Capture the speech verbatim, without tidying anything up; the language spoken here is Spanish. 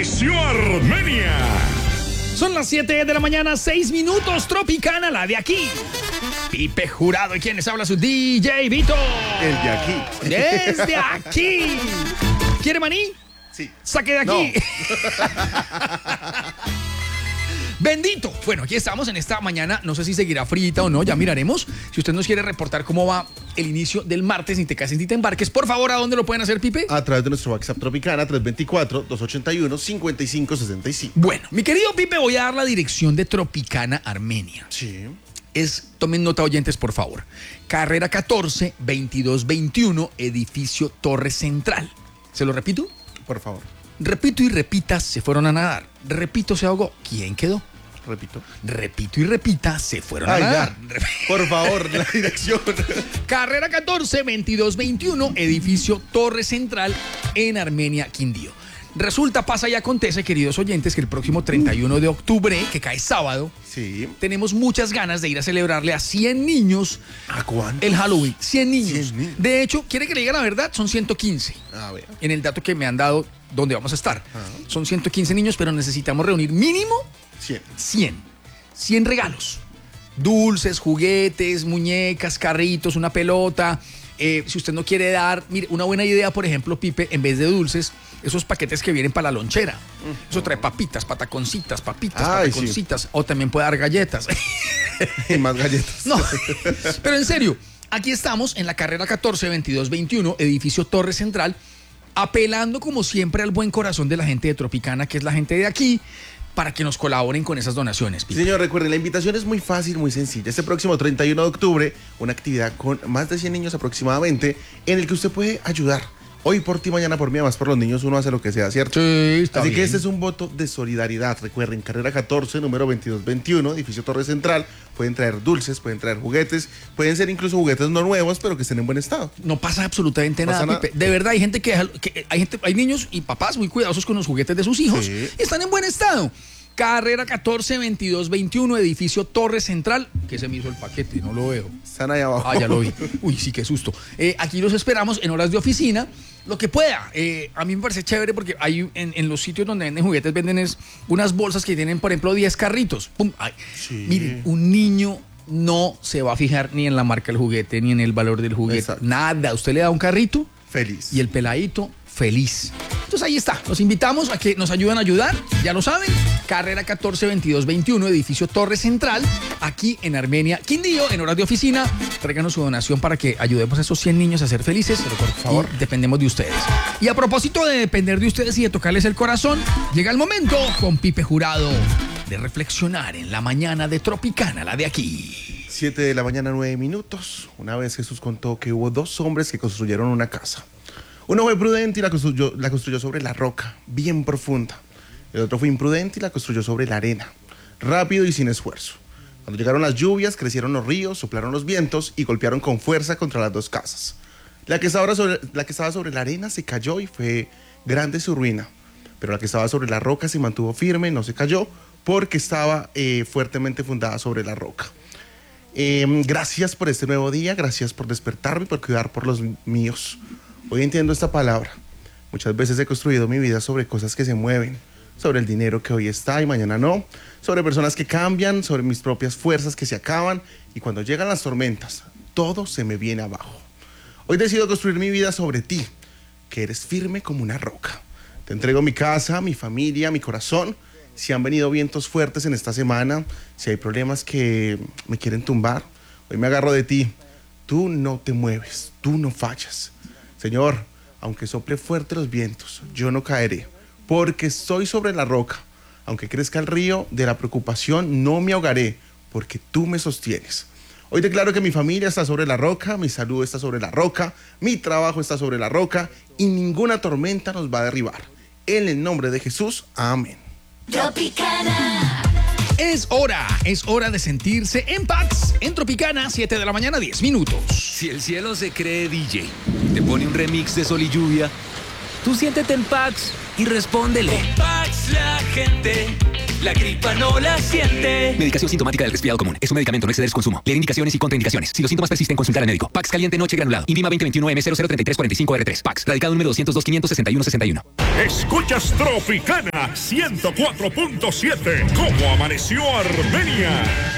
Fortaleció Armenia. Son las siete de la mañana, seis minutos. Tropicana, la de aquí. Pipe Jurado. ¿Y quién les habla? Su D J Vito. El de aquí. Desde aquí. ¿Quiere maní? Sí. Saque de aquí. No. Bendito. Bueno, aquí estamos en esta mañana. No sé si seguirá frita o no, ya miraremos. Si usted nos quiere reportar cómo va el inicio del martes, ni te cases ni te embarques, por favor, ¿a dónde lo pueden hacer, Pipe? A través de nuestro WhatsApp Tropicana, tres dos cuatro, dos ocho uno, cinco cinco seis cinco. Bueno, mi querido Pipe, voy a dar la dirección de Tropicana Armenia. Sí. Es, tomen nota, oyentes, por favor. Carrera catorce, veintidós veintiuno, edificio Torre Central. ¿Se lo repito? Por favor. Repito y repita, se fueron a nadar. Repito, se ahogó. ¿Quién quedó? Repito. Repito y repita, se fueron Ay, a nadar. ya. Por favor, la dirección. Carrera catorce, veintidós veintiuno, edificio Torre Central en Armenia, Quindío. Resulta, pasa y acontece, queridos oyentes, que el próximo treinta y uno de octubre, que cae sábado, sí, tenemos muchas ganas de ir a celebrarle a cien niños ¿A cuántos? el Halloween. cien niños. cien niños. De hecho, ¿quiere que le diga la verdad? Son ciento quince. A ver. En el dato que me han dado, donde vamos a estar. Ah. Son ciento quince niños, pero necesitamos reunir mínimo cien. cien. cien regalos. Dulces, juguetes, muñecas, carritos, una pelota. Eh, si usted no quiere dar, mire, una buena idea, por ejemplo, Pipe, en vez de dulces, esos paquetes que vienen para la lonchera. Uh-huh. Eso trae papitas, pataconcitas, papitas, Ay, pataconcitas. Sí. O también puede dar galletas. Y más galletas. No, pero en serio, aquí estamos en la carrera catorce, veintidós veintiuno, edificio Torre Central, apelando como siempre al buen corazón de la gente de Tropicana, que es la gente de aquí, para que nos colaboren con esas donaciones. Sí, señor, recuerden, la invitación es muy fácil, muy sencilla. Este próximo treinta y uno de octubre, una actividad con más de cien niños aproximadamente, en el que usted puede ayudar. Hoy por ti, mañana por mí, además por los niños uno hace lo que sea, ¿cierto? Sí, está Así bien. que este es un voto de solidaridad. Recuerden, carrera catorce, número veintidós veintiuno, edificio Torre Central. Pueden traer dulces, pueden traer juguetes, pueden ser incluso juguetes no nuevos, pero que estén en buen estado. No pasa absolutamente No nada, pasa Pipe. nada. De verdad, hay gente que, que hay gente, hay niños y papás muy cuidadosos con los juguetes de sus hijos, Sí. y están en buen estado. Carrera catorce, veintidós veintiuno, edificio Torre Central. Que se me hizo el paquete, no lo veo. Están ahí abajo. Ah, ya lo vi. Uy, sí, qué susto. Eh, aquí los esperamos en horas de oficina, lo que pueda. Eh, a mí me parece chévere porque hay en, en los sitios donde venden juguetes, venden es unas bolsas que tienen, por ejemplo, diez carritos. Pum. Ay. Sí. Miren, un niño no se va a fijar ni en la marca del juguete, ni en el valor del juguete. Exacto. Nada. Usted le da un carrito Feliz. y el peladito feliz. Entonces ahí está, los invitamos a que nos ayuden a ayudar, ya lo saben, carrera catorce, veintidós veintiuno, edificio Torre Central, aquí en Armenia, Quindío, en horas de oficina. Tráiganos su donación para que ayudemos a esos cien niños a ser felices, pero por favor, dependemos de ustedes. Y a propósito de depender de ustedes y de tocarles el corazón, llega el momento con Pipe Jurado de reflexionar en la mañana de Tropicana, la de aquí. Siete de la mañana, nueve minutos. Una vez Jesús contó que hubo dos hombres que construyeron una casa. Uno fue prudente y la construyó, la construyó sobre la roca, bien profunda. El otro fue imprudente y la construyó sobre la arena, rápido y sin esfuerzo. Cuando llegaron las lluvias, crecieron los ríos, soplaron los vientos y golpearon con fuerza contra las dos casas. La que estaba sobre la, que estaba sobre la arena se cayó y fue grande su ruina. Pero la que estaba sobre la roca se mantuvo firme, no se cayó, porque estaba eh, fuertemente fundada sobre la roca. Eh, gracias por este nuevo día, gracias por despertarme y por cuidar por los míos. Hoy entiendo esta palabra. Muchas veces he construido mi vida sobre cosas que se mueven, sobre el dinero que hoy está y mañana no, sobre personas que cambian, sobre mis propias fuerzas que se acaban, y cuando llegan las tormentas, todo se me viene abajo. Hoy decido construir mi vida sobre ti, que eres firme como una roca. Te entrego mi casa, mi familia, mi corazón. Si han venido vientos fuertes en esta semana, si hay problemas que me quieren tumbar, hoy me agarro de ti. Tú no te mueves, tú no fallas. Señor, aunque sople fuerte los vientos, yo no caeré, porque estoy sobre la roca. Aunque crezca el río de la preocupación, no me ahogaré, porque tú me sostienes. Hoy declaro que mi familia está sobre la roca, mi salud está sobre la roca, mi trabajo está sobre la roca, y ninguna tormenta nos va a derribar. En el nombre de Jesús, amén. Tropicana. Es hora, es hora de sentirse en paz. En Tropicana, siete de la mañana, diez minutos. Si el cielo se cree D J, te pone un remix de Sol y Lluvia, tú siéntete en Pax y respóndele. Pax la gente la gripa no la siente. Medicación sintomática del resfriado común. Es un medicamento, no exceder su consumo. Leer indicaciones y contraindicaciones. Si los síntomas persisten, consultar al médico. Pax caliente noche granulado. Invima veinte veintiuno M cero cero treinta y tres cuarenta y cinco R tres. Pax. Radicado número doscientos dos quinientos sesenta y uno sesenta y uno. Escuchas Tropicana ciento cuatro punto siete. ¿Cómo amaneció Armenia?